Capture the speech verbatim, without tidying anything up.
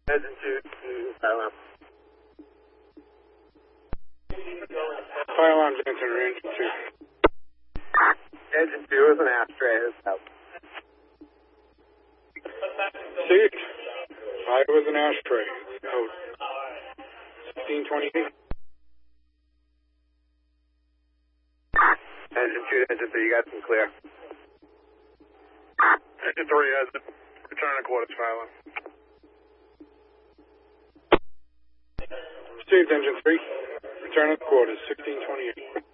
Engine two to fire alarm. Fire alarm, Jensen, or engine two. Engine two is an ashtray. Out. Received. Five was an ashtray. Out. sixteen twenty-eight. Engine two to engine three, you got some clear. Engine three has it. Return to quarters, fire alarm. Received, engine three. Return at quarters, sixteen twenty-eight.